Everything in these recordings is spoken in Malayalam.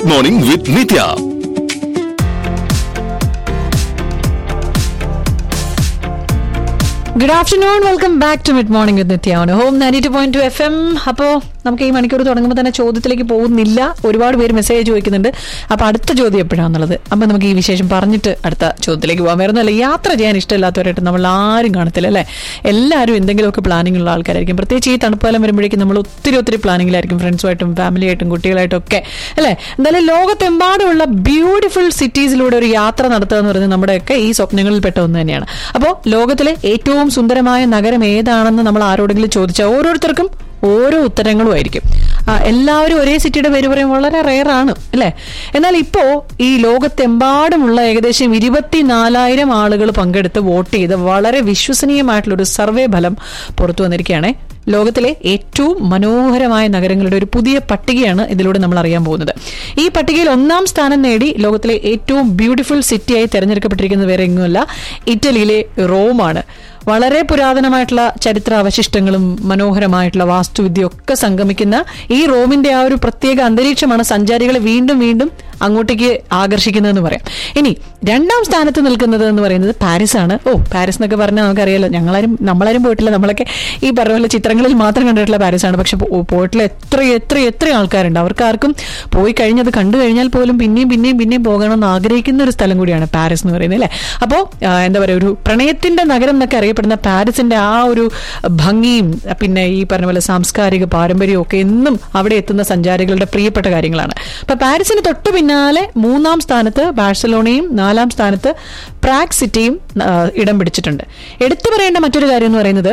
Mid Morning with Nitya. Good afternoon. Welcome back to Mid Morning with Nitya on Home 92.2 FM. അപ്പോൾ നമുക്ക് ഈ മണിക്കൂർ തുടങ്ങുമ്പോൾ തന്നെ ചോദ്യത്തിലേക്ക് പോകുന്നില്ല. ഒരുപാട് പേര് മെസ്സേജ് ചോദിക്കുന്നുണ്ട്. അപ്പോൾ അടുത്ത ചോദ്യം എപ്പോഴാണെന്നുള്ളത്. അപ്പോൾ നമുക്ക് ഈ വിശേഷം പറഞ്ഞിട്ട് അടുത്ത ചോദ്യത്തിലേക്ക് പോകാൻ. വേറെ ഒന്നുമല്ല, യാത്ര ചെയ്യാൻ ഇഷ്ടമില്ലാത്തവരായിട്ട് നമ്മൾ ആരും കാണത്തില്ല അല്ലേ? എല്ലാവരും എന്തെങ്കിലുമൊക്കെ പ്ലാനിങ് ഉള്ള ആൾക്കാരായിരിക്കും. പ്രത്യേകിച്ച് ഈ തണുപ്പുകാലം വരുമ്പോഴേക്കും നമ്മൾ ഒത്തിരി പ്ലാനിങ്ങിലായിരിക്കും, ഫ്രണ്ട്സുമായിട്ടും ഫാമിലിയായിട്ടും കുട്ടികളായിട്ടും ഒക്കെ അല്ലേ? എന്തായാലും ലോകത്തെമ്പാടുമുള്ള ബ്യൂട്ടിഫുൾ സിറ്റീസിലൂടെ ഒരു യാത്ര നടത്തുക എന്ന് പറയുന്നത് നമ്മുടെയൊക്കെ ഈ സ്വപ്നങ്ങളിൽ പെട്ട ഒന്ന് തന്നെയാണ്. അപ്പോൾ ലോകത്തിലെ ഏറ്റവും സുന്ദരമായ നഗരം ഏതാണെന്ന് നമ്മൾ ആരോടെങ്കിലും ചോദിച്ചാൽ ഓരോരുത്തർക്കും ഓരോ ഉത്തരങ്ങളും ആയിരിക്കും. എല്ലാവരും ഒരേ സിറ്റിയുടെ പേര് പറയും വളരെ റെയറാണ് അല്ലേ? എന്നാൽ ഇപ്പോ ഈ ലോകത്തെമ്പാടുമുള്ള ഏകദേശം 24,000 ആളുകൾ പങ്കെടുത്ത് വോട്ട് ചെയ്ത് വളരെ വിശ്വസനീയമായിട്ടുള്ള ഒരു സർവേ ഫലം പുറത്തു വന്നിരിക്കുകയാണ്. ലോകത്തിലെ ഏറ്റവും മനോഹരമായ നഗരങ്ങളുടെ ഒരു പുതിയ പട്ടികയാണ് ഇതിലൂടെ നമ്മൾ അറിയാൻ പോകുന്നത്. ഈ പട്ടികയിൽ 1ാം സ്ഥാനം നേടി ലോകത്തിലെ ഏറ്റവും ബ്യൂട്ടിഫുൾ സിറ്റിയായി തെരഞ്ഞെടുക്കപ്പെട്ടിരിക്കുന്നത് വേറെ എങ്ങുമല്ല, ഇറ്റലിയിലെ റോമാണ്. വളരെ പുരാതനമായിട്ടുള്ള ചരിത്രാവശിഷ്ടങ്ങളും മനോഹരമായിട്ടുള്ള വാസ്തുവിദ്യയൊക്കെ സംഗമിക്കുന്ന ഈ റോമിന്റെ ആ ഒരു പ്രത്യേക അന്തരീക്ഷമാണ് സഞ്ചാരികളെ വീണ്ടും വീണ്ടും അങ്ങോട്ടേക്ക് ആകർഷിക്കുന്നതെന്ന് പറയാം. ഇനി 2ാം സ്ഥാനത്ത് നിൽക്കുന്നത് എന്ന് പറയുന്നത് പാരീസ് ആണ്. പാരീസ് എന്നൊക്കെ പറഞ്ഞാൽ നമുക്കറിയാലോ, നമ്മളാരും പോയിട്ടില്ല. നമ്മളൊക്കെ ഈ പറഞ്ഞ പോലെ ചിത്രങ്ങളിൽ മാത്രം കണ്ടിട്ടുള്ള പാരീസാണ്. പക്ഷെ പോയിട്ടുള്ള എത്ര ആൾക്കാരുണ്ട്. അവർക്കാർക്കും പോയി കഴിഞ്ഞത് കണ്ടു കഴിഞ്ഞാൽ പോലും പിന്നെയും പോകണമെന്ന് ആഗ്രഹിക്കുന്ന ഒരു സ്ഥലം കൂടിയാണ് പാരീസ് എന്ന് പറയുന്നത് അല്ലേ? അപ്പോൾ എന്താ പറയുക, ഒരു പ്രണയത്തിന്റെ നഗരം എന്നൊക്കെ അറിയപ്പെടുന്ന പാരീസിന്റെ ആ ഒരു ഭംഗിയും പിന്നെ ഈ പറഞ്ഞ പോലെ സാംസ്കാരിക പാരമ്പര്യവും ഒക്കെ എന്നും അവിടെ എത്തുന്ന സഞ്ചാരികളുടെ പ്രിയപ്പെട്ട കാര്യങ്ങളാണ്. അപ്പൊ പാരീസിന് തൊട്ടു പിന്നാലെ 3ാം സ്ഥാനത്ത് ബാഴ്സലോണയും 4ാം സ്ഥാനത്ത് പ്രാഗ് സിറ്റിയും ഇടം പിടിച്ചിട്ടുണ്ട്. എടുത്തു പറയേണ്ട മറ്റൊരു കാര്യം എന്ന് പറയുന്നത്,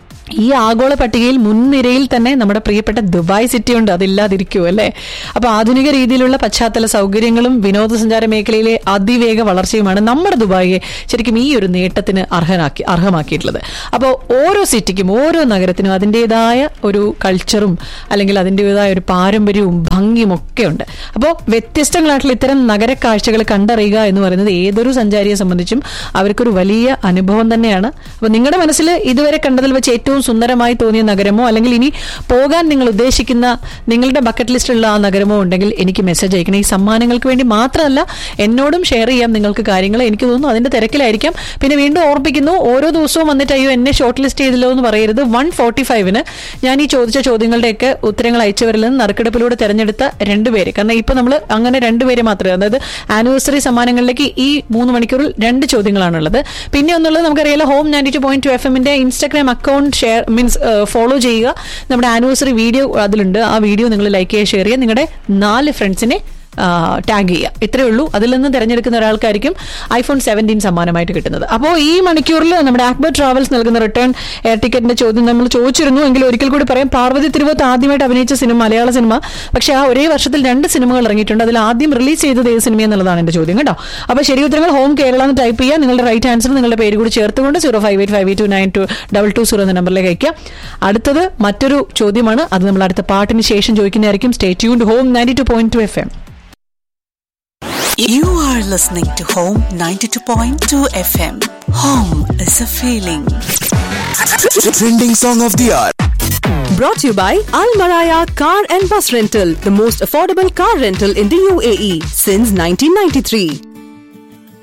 ഈ ആഗോള പട്ടികയിൽ മുൻനിരയിൽ തന്നെ നമ്മുടെ പ്രിയപ്പെട്ട ദുബായ് സിറ്റി ഉണ്ട്. അതില്ലാതിരിക്കുമോ അല്ലേ? അപ്പൊ ആധുനിക രീതിയിലുള്ള പശ്ചാത്തല സൗകര്യങ്ങളും വിനോദസഞ്ചാര മേഖലയിലെ അതിവേഗ വളർച്ചയുമാണ് നമ്മുടെ ദുബായിയെ ശരിക്കും ഈ ഒരു നേട്ടത്തിന് അർഹമാക്കിയിട്ടുള്ളത്. അപ്പോൾ ഓരോ സിറ്റിക്കും ഓരോ നഗരത്തിനും അതിൻ്റെതായ ഒരു കൾച്ചറും അല്ലെങ്കിൽ അതിൻ്റെതായ ഒരു പാരമ്പര്യവും ഭംഗിയും ഒക്കെ ഉണ്ട്. അപ്പോൾ വ്യത്യസ്തങ്ങളായിട്ടുള്ള ഇത്തരം നഗര കാഴ്ചകൾ കണ്ടറിയുക എന്ന് പറയുന്നത് ഏതൊരു സഞ്ചാരിയെ സംബന്ധിച്ചും അവർക്കൊരു വലിയ അനുഭവം തന്നെയാണ്. അപ്പോൾ നിങ്ങളുടെ മനസ്സിൽ ഇതുവരെ കണ്ടതിൽ വെച്ച് ഏറ്റവും സുന്ദരമായി തോന്നിയ നഗരമോ അല്ലെങ്കിൽ ഇനി പോകാൻ നിങ്ങൾ ഉദ്ദേശിക്കുന്ന നിങ്ങളുടെ ബക്കറ്റ് ലിസ്റ്റിലുള്ള ആ നഗരമോ ഉണ്ടെങ്കിൽ എനിക്ക് മെസ്സേജ് അയക്കണം. ഈ സമ്മാനങ്ങൾക്ക് വേണ്ടി മാത്രമല്ല, എന്നോടും ഷെയർ ചെയ്യാം നിങ്ങൾക്ക് കാര്യങ്ങൾ. എനിക്ക് തോന്നുന്നു അതിന്റെ തിരക്കിലായിരിക്കാം. പിന്നെ വീണ്ടും ഓർപ്പിക്കുന്നു, ഓരോ ദിവസവും വന്നിട്ട് അയ്യോ എന്നെ ഷോർട്ട് ലിസ്റ്റ് ചെയ്തില്ലോ എന്ന് പറയരുത്. 1:45 ഞാൻ ഈ ചോദിച്ച ചോദ്യങ്ങളുടെയൊക്കെ ഉത്തരങ്ങൾ അയച്ചവരിൽ നിന്ന് നറുക്കെടുപ്പിലൂടെ തെരഞ്ഞെടുത്ത 2 പേര്, കാരണം ഇപ്പൊ നമ്മൾ അങ്ങനെ 2 പേരെ മാത്രമേ, അതായത് ആനിവേഴ്സറി സമ്മാനങ്ങളിലേക്ക് ഈ 3 മണിക്കൂറിൽ 2 ചോദ്യങ്ങളാണുള്ളത്. പിന്നെ ഒന്നുള്ളത് നമുക്കറിയാലോ, home 92.2 FM Instagram account follow ചെയ്യുക. നമ്മുടെ ആനിവേഴ്സറി വീഡിയോ അതിലുണ്ട്. ആ വീഡിയോ നിങ്ങൾ ലൈക്ക് ചെയ്യുക, ഷെയർ ചെയ്യുക, നിങ്ങളുടെ 4 ഫ്രണ്ട്സിനെ ടാഗ് ചെയ്യുക. ഇത്രയേ ഉള്ളൂ. അതിൽ നിന്ന് തിരഞ്ഞെടുക്കുന്ന ഒരാൾക്കായിരിക്കും iPhone 17 സമ്മാനമായിട്ട് കിട്ടുന്നത്. അപ്പോൾ ഈ മണിക്കൂറിൽ നമ്മുടെ ആക്ബർ ട്രാവൽസ് നൽകുന്ന റിട്ടേൺ എയർ ടിക്കറ്റിന്റെ ചോദ്യം നമ്മൾ ചോദിച്ചിരുന്നു. എങ്കിൽ ഒരിക്കൽ കൂടി പറയാം, പാർവതി തിരുവോത്ത് ആദ്യമായിട്ട് അഭിനയിച്ച സിനിമ മലയാള സിനിമ. പക്ഷേ ആ ഒരേ വർഷത്തിൽ 2 സിനിമകൾ ഇറങ്ങിയിട്ടുണ്ട്. അതിൽ ആദ്യം റിലീസ് ചെയ്തത് ഏത് സിനിമ എന്നുള്ളതാണ് എന്റെ ചോദ്യം കേട്ടോ. അപ്പോൾ ശരി ഉത്തരങ്ങൾ ഹോം കേരള എന്ന് ടൈപ്പ് ചെയ്യുക. നിങ്ങളുടെ റൈറ്റ് ആൻസർ നിങ്ങളുടെ പേര് കൂടി ചേർത്തുകൊണ്ട് 0585292220 എന്ന നമ്പറിലേക്ക് അയക്കുക. അടുത്തത് മറ്റൊരു ചോദ്യമാണ്. അത് നമ്മൾ അടുത്ത പാട്ടിന് ശേഷം ചോദിക്കുന്നതായിരിക്കും. Stay tuned. Home 92.2 FM. You are listening to Home 92.2 FM. Home is a feeling. Trending song of the hour. Brought to you by Al Maraya Car and Bus Rental, the most affordable car rental in the UAE since 1993.